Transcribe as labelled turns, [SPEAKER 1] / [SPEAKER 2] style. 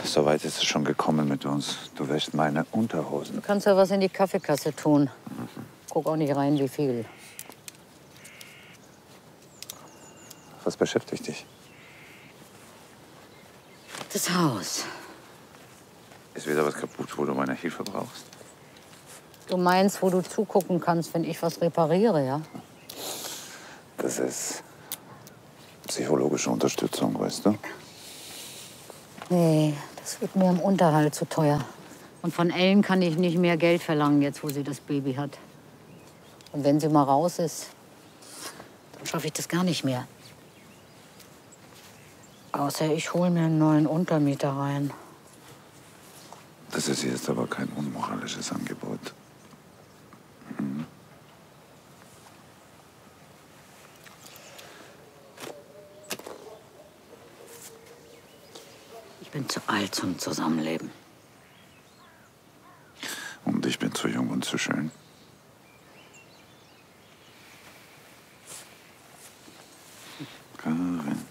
[SPEAKER 1] So weit ist es schon gekommen mit uns. Du wäschst meine Unterhosen.
[SPEAKER 2] Du kannst ja was in die Kaffeekasse tun. Guck auch nicht rein, wie viel.
[SPEAKER 1] Was beschäftigt dich?
[SPEAKER 2] Das Haus.
[SPEAKER 1] Ist wieder was kaputt, wo du meine Hilfe brauchst?
[SPEAKER 2] Du meinst, wo du zugucken kannst, wenn ich was repariere, ja?
[SPEAKER 1] Das ist psychologische Unterstützung, weißt du?
[SPEAKER 2] Nee, das wird mir im Unterhalt zu teuer. Und von Ellen kann ich nicht mehr Geld verlangen, jetzt wo sie das Baby hat. Und wenn sie mal raus ist, dann schaffe ich das gar nicht mehr. Außer ich hole mir einen neuen Untermieter rein.
[SPEAKER 1] Das ist jetzt aber kein unmoralisches Angebot. Mhm.
[SPEAKER 2] Ich bin zu alt zum Zusammenleben.
[SPEAKER 1] Und ich bin zu jung und zu schön. Karin.